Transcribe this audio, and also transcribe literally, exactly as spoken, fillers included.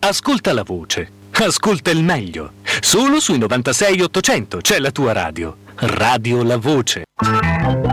Ascolta la voce. Ascolta il meglio. Solo sui novantasei ottocento c'è la tua radio. Radio La Voce.